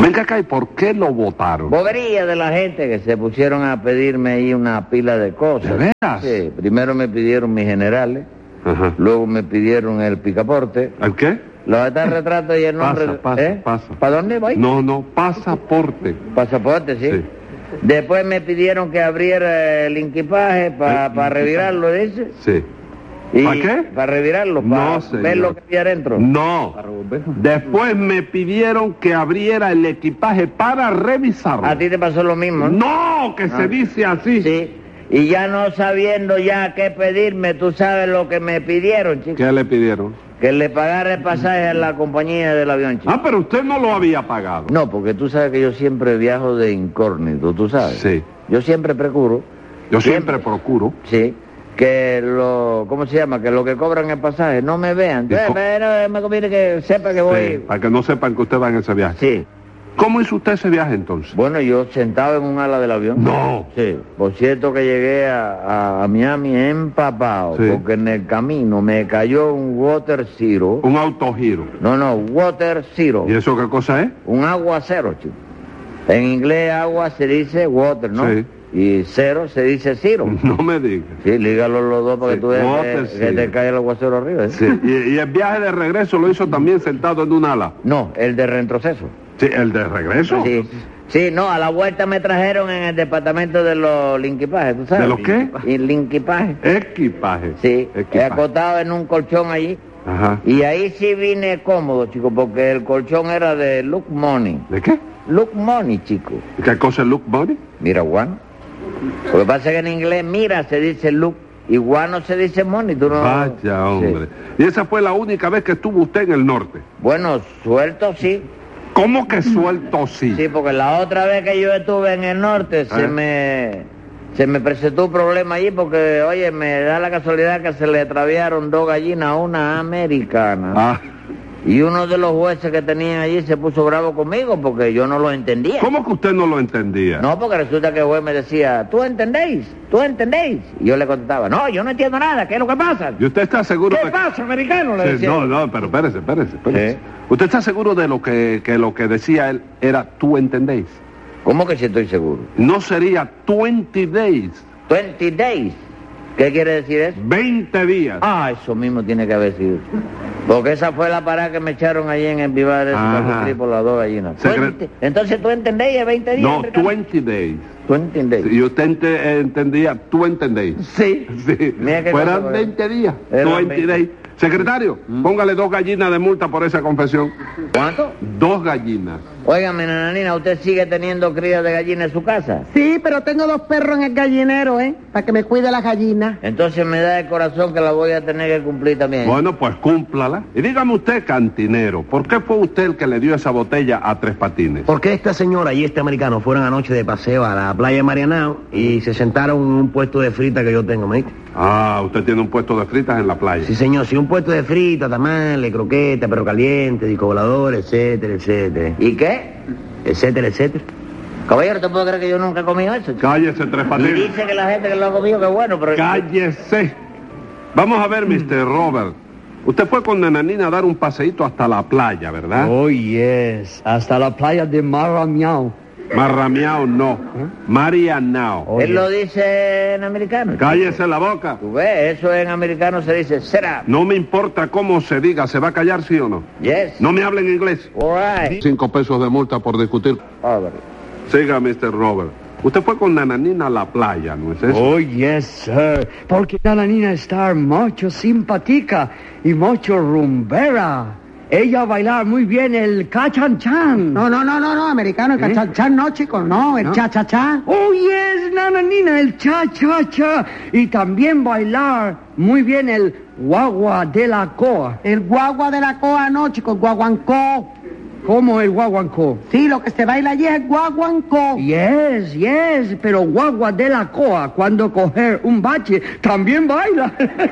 Venga acá, ¿y por qué lo votaron? Bobería de la gente que se pusieron a pedirme ahí una pila de cosas. ¿De veras? Sí, primero me pidieron mis generales, Ajá. luego me pidieron el picaporte. ¿El qué? Lo está el retrato y el nombre. Pasa. ¿Para dónde voy? No, pasaporte. Pasaporte, sí. Sí. Después me pidieron que abriera el inquipaje para revirarlo, dice. Sí. ¿Para qué? Para revirarlo, para No, señor. ver lo que había adentro. No. Después me pidieron que abriera el equipaje para revisarlo. A ti te pasó lo mismo, ¿no? No, que se dice así. Sí. Y ya no sabiendo ya qué pedirme, tú sabes lo que me pidieron, chico. ¿Qué le pidieron? Que le pagara el pasaje a la compañía del avión, chico. Ah, pero usted no lo había pagado. No, porque tú sabes que yo siempre viajo de incógnito, tú sabes. Sí. Yo siempre procuro. Yo siempre procuro. Sí. Que ¿cómo se llama? Que lo que cobran el pasaje no me vean. Entonces, pero me conviene que sepa que voy. Sí, para que no sepan que usted va en ese viaje. Sí. ¿Cómo hizo usted ese viaje entonces? Bueno, yo sentado en un ala del avión. No. Sí. Por cierto que llegué a Miami empapado, Sí. porque en el camino me cayó un water zero. Un autogiro. No, water zero. ¿Y eso qué cosa es? Un aguacero, chico. En inglés agua se dice water, ¿no? Sí. Y cero se dice zero. No me diga. Sí, lígalo los dos para Sí, que tú veas water que zero. te cae el aguacero arriba. ¿eh? Sí. Y el viaje de regreso lo hizo también sentado en un ala. No, el de retroceso. Sí, ¿el de regreso? Sí, no, a la vuelta me trajeron en el departamento de los linquipajes, ¿tú sabes? ¿De los qué? Y linquipaje. Equipaje. Sí, he Equipaje. acostado en un colchón allí. Ajá. Y ahí sí vine cómodo, chico, porque el colchón era de Look Money. ¿De qué? Look Money, chico. ¿Qué cosa es look money? Mira, Juan. Lo que pasa es que en inglés, mira, se dice look. Y guano se dice money, tú no... Vaya, hombre. Sí. Y esa fue la única vez que estuvo usted en el norte. Bueno, suelto sí. ¿Cómo que suelto sí? Sí, porque la otra vez que yo estuve en el norte se me presentó un problema allí porque, oye, me da la casualidad que se le extraviaron 2 gallinas a una americana. Ah. Y uno de los jueces que tenía allí se puso bravo conmigo porque yo no lo entendía. ¿Cómo que usted no lo entendía? No, porque resulta que el juez me decía, ¿tú entendéis? ¿Tú entendéis? Y yo le contestaba, no, yo no entiendo nada, ¿qué es lo que pasa? ¿Y usted está seguro ¿Qué de pasa, americano? Le Sí, decía. no, pero espérese. Sí. ¿Usted está seguro de lo que lo que decía él era tú entendéis? ¿Cómo que sí estoy seguro? No sería 20 days, 20 days. ¿Qué quiere decir eso? 20 días. Ah, eso mismo tiene que haber sido. Porque esa fue la parada que me echaron allí en el vivar de Ajá. por las 2 gallinas. Entonces tú entendéis 20 días. No, Ricardo? 20 days. ¿Tú entendéis? Y usted entendía, tú entendéis. Sí. Sí. Mira qué Fueran cosa, 20 días. Eran 20 20. days. Secretario, póngale 2 gallinas de multa por esa confesión. ¿Cuánto? 2 gallinas. Óigame, nananina, ¿usted sigue teniendo crías de gallina en su casa? Sí, pero tengo 2 perros en el gallinero, para que me cuide las gallinas. Entonces me da el corazón que la voy a tener que cumplir también. Bueno, pues cúmplala. Y dígame usted, cantinero, ¿por qué fue usted el que le dio esa botella a Tres Patines? Porque esta señora y este americano fueron anoche de paseo a la playa de Marianao y se sentaron en un puesto de frita que yo tengo, ¿me dice? Ah, usted tiene un puesto de fritas en la playa. Sí, señor, sí, un puesto de frita, tamales, croquetas, perro caliente, disco volador, etcétera, etcétera. ¿Y qué? Etcétera, etcétera. Caballero, ¿te puedo creer que yo nunca he comido eso? chico? Cállese, Tres Y Patines. dice que la gente que lo ha comido que bueno, pero... Cállese. Vamos a ver, Mr. Robert. Usted fue con Nananina a dar un paseíto hasta la playa, ¿verdad? Oh, yes. Hasta la playa de Maramiao. Marramiao no. Marianao. Él lo dice en americano. chico. Cállese la boca. Tú ves, eso en americano se dice set up. No me importa cómo se diga, ¿se va a callar sí o no? Yes. No me hable en inglés. All right. 5 pesos de multa por discutir. All right. Siga, Mr. Robert. Usted fue con Nananina a la playa, ¿no es eso? Oh, yes, sir. Porque la niña está mucho simpática y mucho rumbera. Ella bailar muy bien el cachan-chan. No, americano, el cachachán no, chicos, no, el cha-cha-cha. Oh, yes, nananina, el cha-cha-cha. Y también bailar muy bien el guagua de la coa. El guagua de la coa no, chicos, guaguancó. ¿Cómo el guaguancó? Sí, lo que se baila allí es el guaguancó. Yes, pero guagua de la coa, cuando coger un bache, también baila.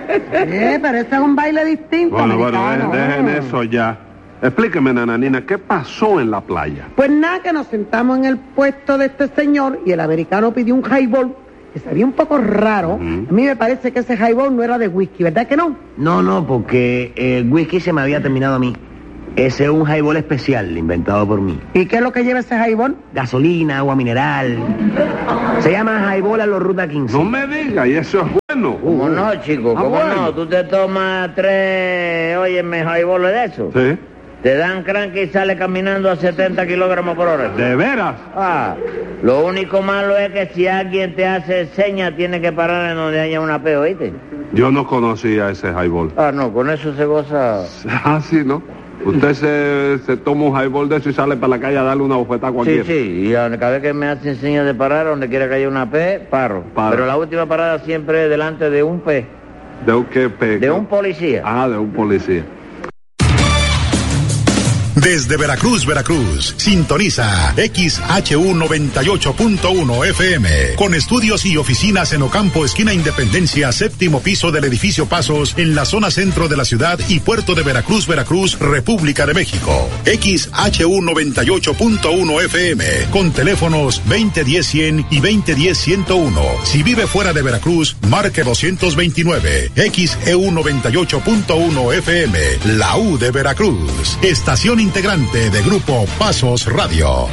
Pero ese es un baile distinto, Bueno, americano. dejen eso ya. Explíqueme, Nananina, ¿qué pasó en la playa? Pues nada, que nos sentamos en el puesto de este señor y el americano pidió un highball que sabía un poco raro. A mí me parece que ese highball no era de whisky, ¿verdad que no? No, porque el whisky se me había terminado a mí. Ese es un highball especial inventado por mí. ¿Y qué es lo que lleva ese highball? Gasolina, agua mineral. Se llama highball a los Ruta 15. No me diga, y eso es bueno. ¿Cómo no, chico? ¿Cómo bueno. no? Tú te tomas 3, óyeme, highballs de eso. Sí. Te dan cranque y sale caminando a 70 kilómetros por hora. ¿De veras? Ah, lo único malo es que si alguien te hace señas, tiene que parar en donde haya una peo, ¿oíste? Yo no conocía ese highball. Ah, no, con eso se goza. Ah, sí, ¿no? Usted se toma un highball de eso y sale para la calle a darle una bofetada a Sí, cualquiera. sí, y cada vez que me hacen señas de parar, donde quiera que haya una P, paro. Pero la última parada siempre es delante de un P, ¿De un qué pe? de un policía. Ah, de un policía. Desde Veracruz, Veracruz, sintoniza XHU 98.1 FM, con estudios y oficinas en Ocampo, esquina Independencia, séptimo piso del edificio Pasos, en la zona centro de la ciudad y puerto de Veracruz, Veracruz, República de México. XHU 98.1 FM, con teléfonos 2010-100 y 2010-101. Si vive fuera de Veracruz, marque 229. XEU 98.1 FM, la U de Veracruz, estación integrante de Grupo Pasos Radio.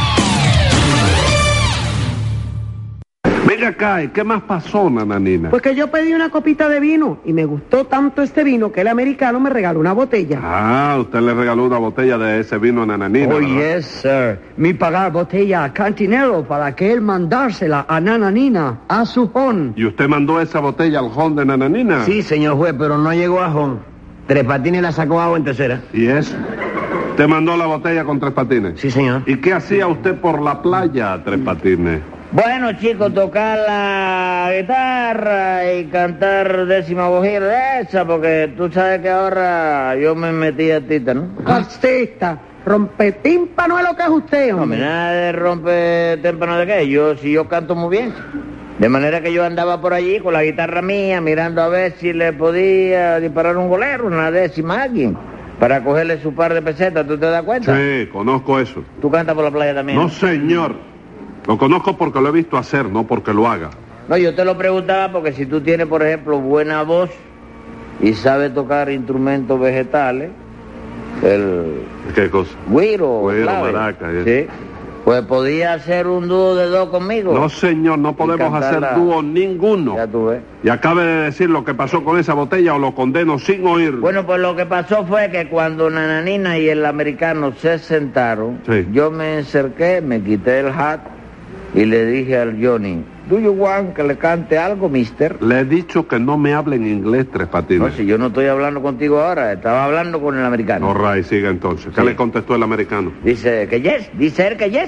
Venga acá, ¿y qué más pasó, nananina? Pues que yo pedí una copita de vino y me gustó tanto este vino que el americano me regaló una botella. Ah, usted le regaló una botella de ese vino a nananina, Oh, ¿verdad? yes, sir. Mi pagar botella a cantinero para que él mandársela a Nananina, a su jón. ¿Y usted mandó esa botella al jón de nananina? Sí, señor juez, pero no llegó a Jón. Tres Patines la sacó agua en tercera. ¿Y eso? ¿Usted mandó la botella con Tres Patines? Sí, señor. ¿Y qué hacía usted por la playa, Tres Patines? Bueno, chicos, tocar la guitarra y cantar décima bujía de esa, porque tú sabes que ahora yo me metí a tita, ¿no? Artista, rompetímpano es lo que es usted, No, hombre. nada de romper témpano de qué. Si yo canto muy bien. De manera que yo andaba por allí con la guitarra mía, mirando a ver si le podía disparar un golero, una décima a alguien, para cogerle su par de pesetas, ¿tú te das cuenta? Sí, conozco eso. ¿Tú cantas por la playa también? No, señor. Lo conozco porque lo he visto hacer, no porque lo haga. No, yo te lo preguntaba porque si tú tienes, por ejemplo, buena voz y sabes tocar instrumentos vegetales, el ¿Qué cosa? güiro, Güiro, clave, maraca, y eso. sí, pues podía hacer un dúo de dos conmigo. No, señor, no podemos cantarla. hacer dúo ninguno. Ya tú ves. Y acabe de decir lo que pasó con esa botella o lo condeno sin oír. Bueno, pues lo que pasó fue que cuando Nananina y el americano se sentaron, Sí. yo me acerqué, me quité el hat y le dije al Johnny, ¿do you want que le cante algo, mister? Le he dicho que no me hable en inglés, Tres No, Patines. si yo no estoy hablando contigo ahora, estaba hablando con el americano. No, Ray, siga entonces. ¿Qué Sí. le contestó el americano? Dice que yes, dice él que yes.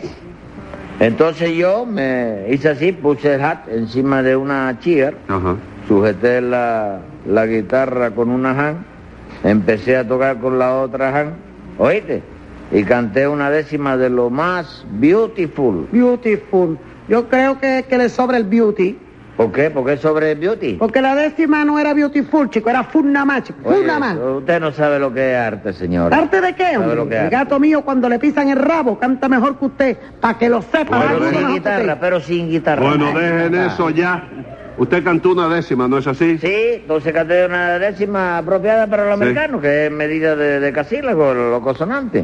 Entonces yo me hice así, puse el hat encima de una chair, Ajá. sujeté la guitarra con una hand, empecé a tocar con la otra hand, ¿oíste? Y canté una décima de lo más beautiful. Beautiful. Yo creo que le sobra el beauty. ¿Por qué? ¿Por qué sobre beauty? Porque la décima no era beautiful, chico, era full nada más, chico. Full Oye, nada más. usted no sabe lo que es arte, señor. ¿Arte de qué, ¿Sabe hombre? lo que es El arte? gato mío cuando le pisan el rabo canta mejor que usted, para que lo sepa. Bueno, algo Pero mejor sin que guitarra, usted. pero sin guitarra. Bueno, Ay, dejen guitarra. eso ya. Usted cantó una décima, ¿no es así? Sí, entonces canté una décima apropiada para los Sí. americanos, que es medida de casílago, los consonantes.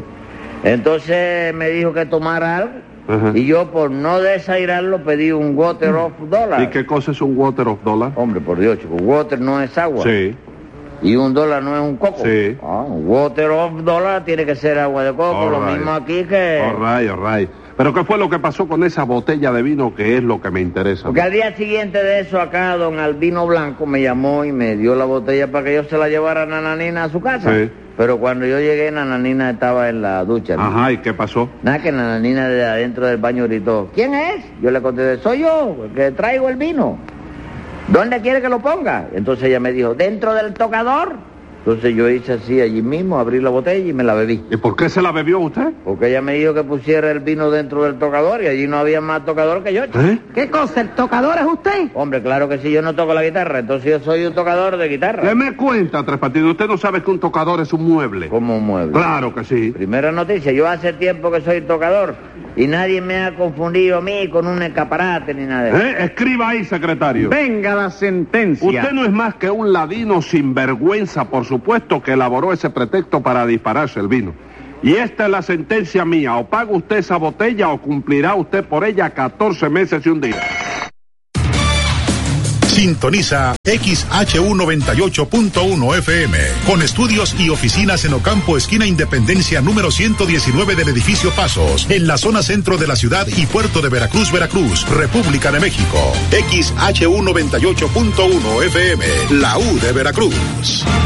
Entonces me dijo que tomara algo, Ajá. y yo por no desairarlo pedí un water of dollar. ¿Y qué cosa es un water of dollar? Hombre, por Dios, chico, water no es agua. Sí. Y un dólar no es un coco. Sí. Un water of dollar tiene que ser agua de coco, All lo right. mismo aquí que... All right. Pero ¿qué fue lo que pasó con esa botella de vino que es lo que me interesa? Porque al día siguiente de eso acá don Albino Blanco me llamó y me dio la botella para que yo se la llevara a Nananina a su casa. Sí. Pero cuando yo llegué, Nananina estaba en la ducha. ¿no? Ajá, ¿y qué pasó? Nada, que Nananina de adentro del baño gritó, ¿quién es? Yo le contesté, soy yo, el que traigo el vino. ¿Dónde quiere que lo ponga? Entonces ella me dijo, ¿dentro del tocador? Entonces yo hice así allí mismo, abrí la botella y me la bebí. ¿Y por qué se la bebió usted? Porque ella me dijo que pusiera el vino dentro del tocador y allí no había más tocador que yo. ¿Eh? ¿Qué cosa? ¿El tocador es usted? Hombre, claro que sí, yo no toco la guitarra, entonces yo soy un tocador de guitarra. ¿Qué me cuenta, Tres Patines? ¿Usted no sabe que un tocador es un mueble? Como un mueble. Claro que sí. Primera noticia, yo hace tiempo que soy tocador y nadie me ha confundido a mí con un escaparate ni nada de eso. Escriba ahí, secretario. Venga la sentencia. Usted no es más que un ladino sinvergüenza por su supuesto, que elaboró ese pretexto para dispararse el vino. Y esta es la sentencia mía. O paga usted esa botella o cumplirá usted por ella 14 meses y un día. Sintoniza XHU98.1 FM, con estudios y oficinas en Ocampo, esquina Independencia, número 119 del edificio Pasos, en la zona centro de la ciudad y puerto de Veracruz, Veracruz, República de México. XHU98.1 FM, la U de Veracruz.